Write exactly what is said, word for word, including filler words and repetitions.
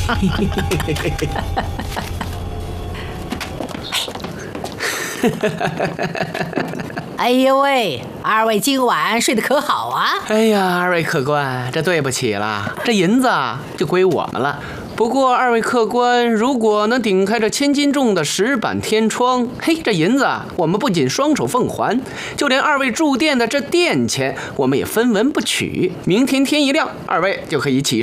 哎呦喂，二位今晚睡得可好啊？ 哎呀，二位客官，这对不起了，这银子就归我们了。不过二位客官如果能顶开这千斤重的石板天窗，嘿，这银子我们不仅双手奉还，就连二位住店的这店钱我们也分文不取。明天天一亮，二位就可以起